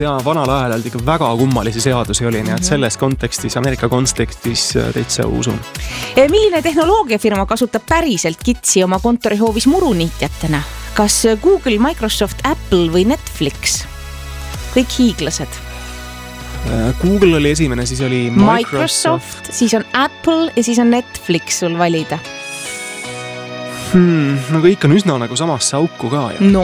Ja vanal ajal ikka väga kummalisi seadusi oli, nii et selles kontekstis, Ameerika kontekstis täitsa usun. Milline tehnoloogiafirma kasutab päriselt kitsi oma kontorihoovis muruniitjatena? Kas Google, Microsoft, Apple või Netflix? Kõik hiiglased. Google oli esimene, siis oli Microsoft, siis on Apple ja siis on Netflix sul valida. No kõik on üsna nagu samasse auku ka. Ja. No,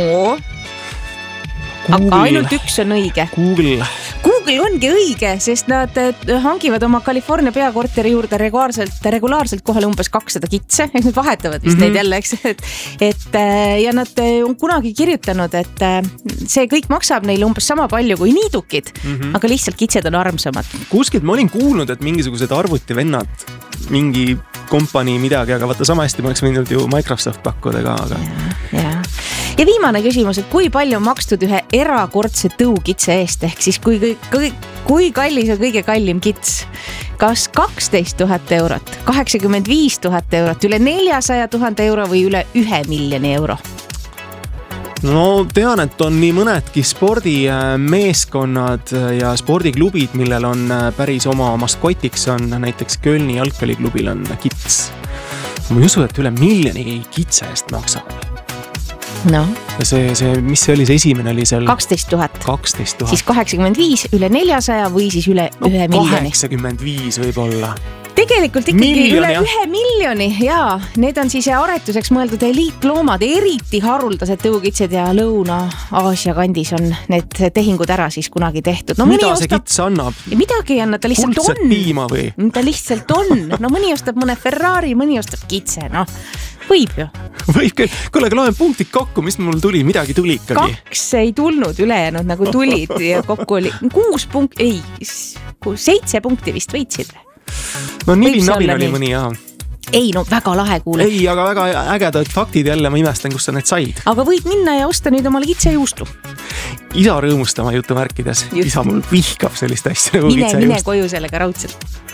aga ainult üks on õige. Google ongi õige, sest nad hangivad oma California peakorteri juurde regulaarselt kohale umbes 200 kitse, eks nad vahetavad vist neid jälle, eks, ja nad on kunagi kirjutanud, et see kõik maksab neile umbes sama palju kui niidukid, aga lihtsalt kitsed on armsamad. Kuskilt ma olin kuulnud, et mingisugused arvutivennad, mingi kompanii midagi, aga vaata sama hästi ma oleks võinud ju Microsoft pakkuda ka. Aga... Ja viimane küsimus, et kui palju on makstud ühe erakordse tõukitse eest, ehk siis kui kallis on kõige kallim kits? Kas 12 000 eurot, 85 000 eurot, üle 400 000 euro või üle 1 miljoni euro? No tean, et on nii mõnedki spordimeeskonnad ja spordiklubid, millel on päris oma maskotiks on näiteks Kölni jalgpalliklubil on kits. Ma ei usu, et üle miljoni kitse eest maksab. No. Mis see oli, see esimene oli seal? 12 000. 12 000. Siis 85, üle 400 või siis üle 1 miljoni. 85 võib olla. Tegelikult ikkagi üle 1 miljoni ja need on siis aretuseks mõeldud eliitloomad, eriti haruldased tõukitsed ja Lõuna-Aasia kandis on need tehingud ära siis kunagi tehtud. No, mida see kits annab? Midagi ei anna, ta lihtsalt Kuldset on. Piima või? Ta lihtsalt on. No mõni ostab mõne Ferrari, mõni ostab kitse, noh. Võib ju. Võib küll. Kuule, loen punktid kokku, mis mul tuli, midagi tuli ikkagi. 2 ei tulnud ülejäänud nagu tulid ja kokku oli 6 punkti, 7 punkti vist võitsid. No nibin-nabin oli mõni, jah. Ei, no väga lahe kuule. Ei, aga väga ägedad faktid jälle, ma imestan, kus sa need said. Aga võid minna ja osta nüüd omale kitsejuustu. Isa rõõmustama jutumärkides. Isa mul vihkab sellist asja. Mine koju sellega raudselt.